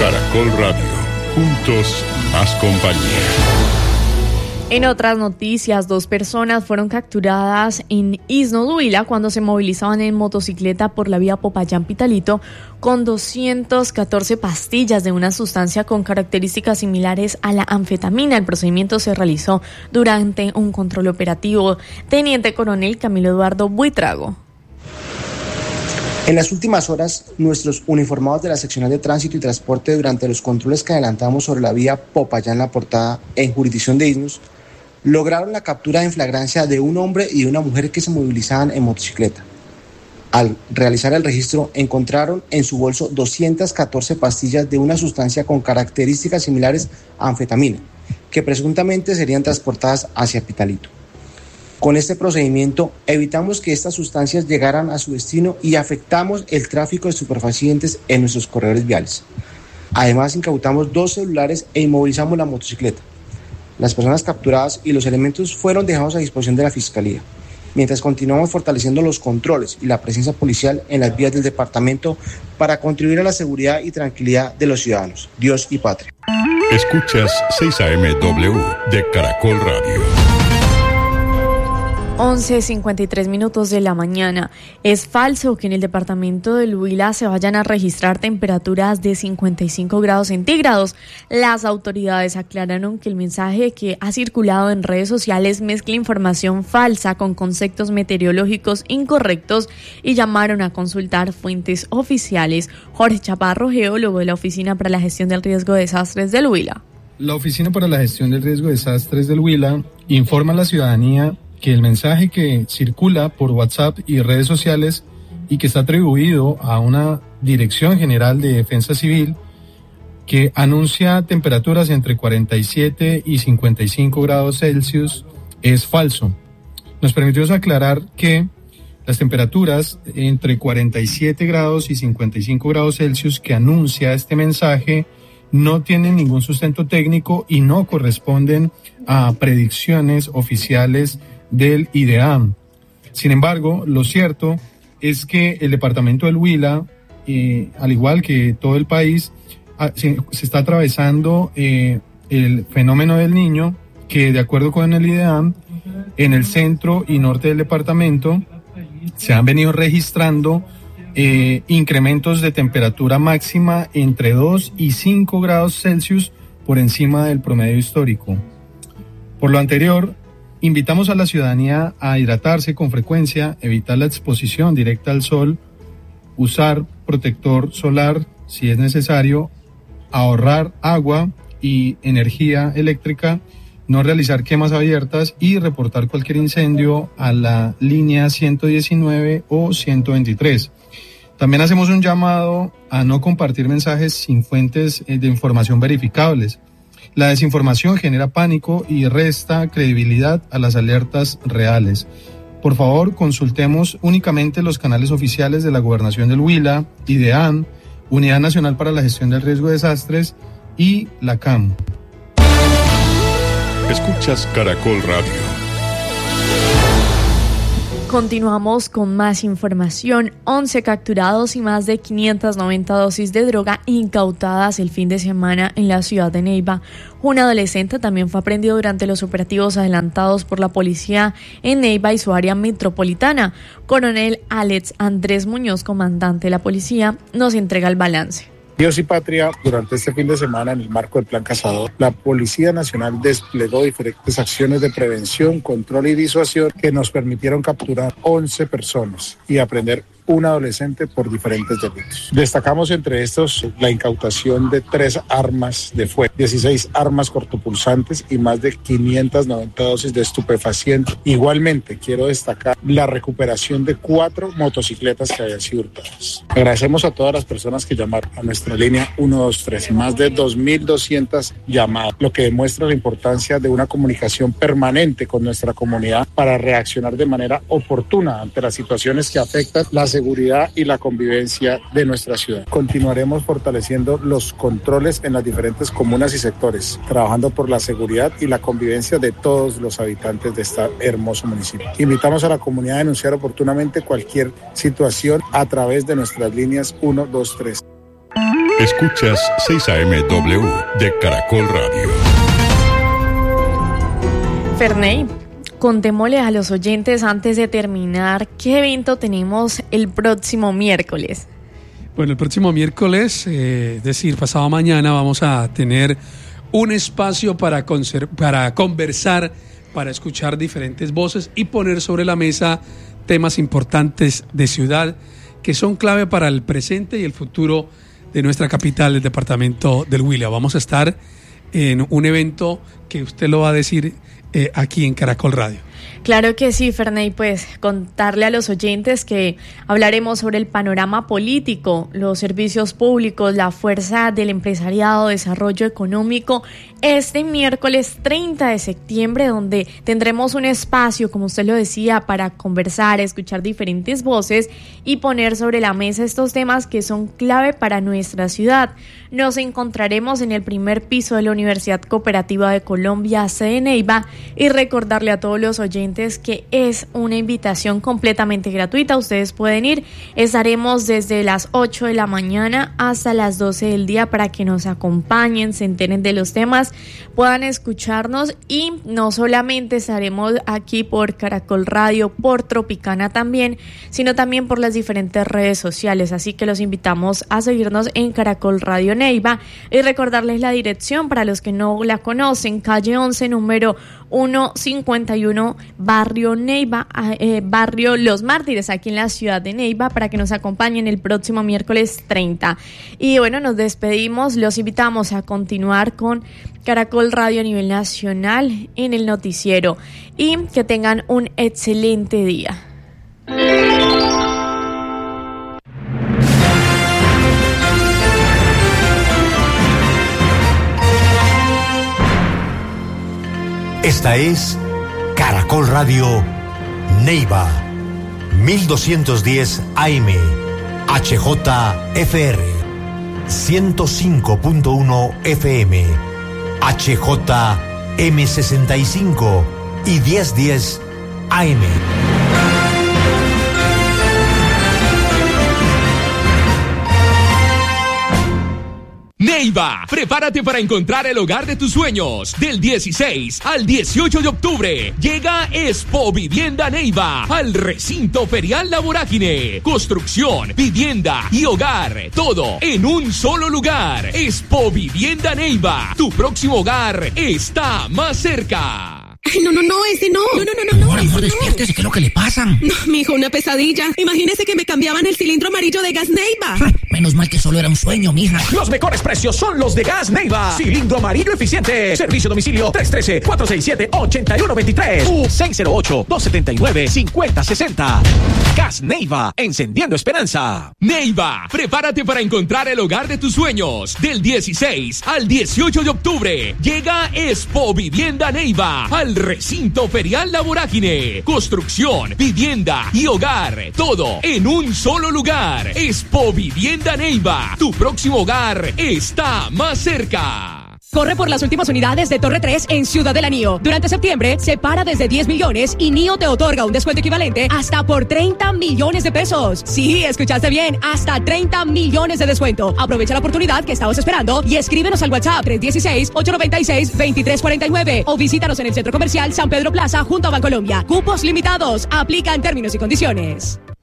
Caracol Radio, juntos más compañía. En otras noticias, 2 personas fueron capturadas en Isnos Huila cuando se movilizaban en motocicleta por la vía Popayán-Pitalito con 214 pastillas de una sustancia con características similares a la anfetamina. El procedimiento se realizó durante un control operativo. Teniente Coronel Camilo Eduardo Buitrago. En las últimas horas, nuestros uniformados de la Seccional de Tránsito y Transporte, durante los controles que adelantamos sobre la vía Popayán-La Portada en jurisdicción de Isnos, lograron la captura en flagrancia de un hombre y de una mujer que se movilizaban en motocicleta. Al realizar el registro, encontraron en su bolso 214 pastillas de una sustancia con características similares a anfetamina, que presuntamente serían transportadas hacia Pitalito. Con este procedimiento evitamos que estas sustancias llegaran a su destino y afectamos el tráfico de estupefacientes en nuestros corredores viales. Además, incautamos 2 celulares e inmovilizamos la motocicleta. Las personas capturadas y los elementos fueron dejados a disposición de la Fiscalía, mientras continuamos fortaleciendo los controles y la presencia policial en las vías del departamento para contribuir a la seguridad y tranquilidad de los ciudadanos. Dios y patria. Escuchas 6 AM-W de Caracol Radio. 11:53 de la mañana. Es falso que en el departamento del Huila se vayan a registrar temperaturas de 55 grados centígrados. Las autoridades aclararon que el mensaje que ha circulado en redes sociales mezcla información falsa con conceptos meteorológicos incorrectos y llamaron a consultar fuentes oficiales. Jorge Chaparro, geólogo de la Oficina para la Gestión del Riesgo de Desastres del Huila. La Oficina para la Gestión del Riesgo de Desastres del Huila informa a la ciudadanía que el mensaje que circula por WhatsApp y redes sociales y que está atribuido a una Dirección General de Defensa Civil que anuncia temperaturas entre 47 y 55 grados Celsius es falso. Nos permitió aclarar que las temperaturas entre 47 grados y 55 grados Celsius que anuncia este mensaje no tienen ningún sustento técnico y no corresponden a predicciones oficiales del IDEAM. Sin embargo, lo cierto es que el departamento del Huila, al igual que todo el país, se está atravesando el fenómeno del Niño, que de acuerdo con el IDEAM, en el centro y norte del departamento se han venido registrando incrementos de temperatura máxima entre 2 y 5 grados Celsius por encima del promedio histórico. Por lo anterior, invitamos a la ciudadanía a hidratarse con frecuencia, evitar la exposición directa al sol, usar protector solar si es necesario, ahorrar agua y energía eléctrica, no realizar quemas abiertas y reportar cualquier incendio a la línea 119 o 123. También hacemos un llamado a no compartir mensajes sin fuentes de información verificables. La desinformación genera pánico y resta credibilidad a las alertas reales. Por favor, consultemos únicamente los canales oficiales de la Gobernación del Huila, IDEAM, Unidad Nacional para la Gestión del Riesgo de Desastres y la CAM. Escuchas Caracol Radio. Continuamos con más información. 11 capturados y más de 590 dosis de droga incautadas el fin de semana en la ciudad de Neiva. Un adolescente también fue aprehendido durante los operativos adelantados por la policía en Neiva y su área metropolitana. Coronel Alex Andrés Muñoz, comandante de la policía, nos entrega el balance. Dios y patria, durante este fin de semana, en el marco del Plan Cazador, la Policía Nacional desplegó diferentes acciones de prevención, control y disuasión que nos permitieron capturar 11 personas y aprender un adolescente por diferentes delitos. Destacamos entre estos la incautación de 3 armas de fuego, 16 armas cortopulsantes y más de 590 dosis de estupefacientes. Igualmente, quiero destacar la recuperación de 4 motocicletas que habían sido hurtadas. Agradecemos a todas las personas que llamaron a nuestra línea 123, más de 2.200 llamadas, lo que demuestra la importancia de una comunicación permanente con nuestra comunidad para reaccionar de manera oportuna ante las situaciones que afectan la seguridad y la convivencia de nuestra ciudad. Continuaremos fortaleciendo los controles en las diferentes comunas y sectores, trabajando por la seguridad y la convivencia de todos los habitantes de este hermoso municipio. Invitamos a la comunidad a denunciar oportunamente cualquier situación a través de nuestras líneas 123. Escuchas 6 AM/W de Caracol Radio. Ferney, contémosle a los oyentes antes de terminar qué evento tenemos el próximo miércoles. Bueno, el próximo miércoles, es decir, pasado mañana, vamos a tener un espacio para conversar, para escuchar diferentes voces y poner sobre la mesa temas importantes de ciudad que son clave para el presente y el futuro de nuestra capital, el departamento del Huila. Vamos a estar en un evento que usted lo va a decir aquí en Caracol Radio. Claro que sí, Ferney, pues contarle a los oyentes que hablaremos sobre el panorama político, los servicios públicos, la fuerza del empresariado, desarrollo económico, este miércoles 30 de septiembre, donde tendremos un espacio, como usted lo decía, para conversar, escuchar diferentes voces y poner sobre la mesa estos temas que son clave para nuestra ciudad. Nos encontraremos en el primer piso de la Universidad Cooperativa de Colombia, sede Neiva, y recordarle a todos los oyentes que es una invitación completamente gratuita. Ustedes pueden ir. Estaremos desde las 8 de la mañana hasta las 12 del día para que nos acompañen, se enteren de los temas, puedan escucharnos, y no solamente estaremos aquí por Caracol Radio, por Tropicana también, sino también por las diferentes redes sociales. Así que los invitamos a seguirnos en Caracol Radio Neiva y recordarles la dirección para los que no la conocen: calle 11, número 151, barrio Neiva, barrio Los Mártires, aquí en la ciudad de Neiva, para que nos acompañen el próximo miércoles 30. Y bueno, nos despedimos, los invitamos a continuar con Caracol Radio a nivel nacional en el noticiero y que tengan un excelente día. Esta es Caracol Radio Neiva, 1210 AM, HJFR, 105.1 FM, HJM65 y 1010 AM. Neiva, prepárate para encontrar el hogar de tus sueños. Del 16 al 18 de octubre llega Expo Vivienda Neiva al recinto ferial La Vorágine. Construcción, vivienda y hogar, todo en un solo lugar. Expo Vivienda Neiva, tu próximo hogar está más cerca. Ay, no, ese no. No. Amor, despiértese, ¿qué es lo que le pasa? No, mijo, una pesadilla. Imagínese que me cambiaban el cilindro amarillo de Gas Neiva. Menos mal que solo era un sueño, mija. Los mejores precios son los de Gas Neiva. Cilindro amarillo eficiente. Servicio a domicilio 313-467-8123 u 608-279-5060. Gas Neiva, encendiendo esperanza. Neiva, prepárate para encontrar el hogar de tus sueños. Del 16 al 18 de octubre llega Expo Vivienda Neiva al recinto ferial La Vorágine. Construcción, vivienda y hogar, todo en un solo lugar. Expo Vivienda Neiva, tu próximo hogar está más cerca. Corre por las últimas unidades de Torre 3 en Ciudad de la NIO. Durante septiembre se para desde 10 millones y NIO te otorga un descuento equivalente hasta por 30 millones de pesos. Sí, escuchaste bien, hasta 30 millones de descuento. Aprovecha la oportunidad que estabas esperando y escríbenos al WhatsApp 316-896-2349 o visítanos en el Centro Comercial San Pedro Plaza junto a Bancolombia. Cupos limitados. Aplican términos y condiciones.